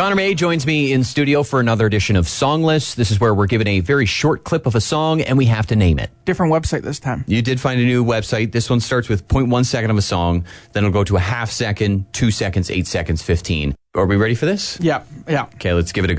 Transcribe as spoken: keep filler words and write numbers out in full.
Connor May joins me in studio for another edition of Songless. This is where we're given a very short clip of a song and we have to name it. Different website this time. You did find a new website. This one starts with zero point one second of a song. Then it'll go to a half second, two seconds, eight seconds, fifteen. Are we ready for this? Yeah, yeah. Okay, let's give it a go.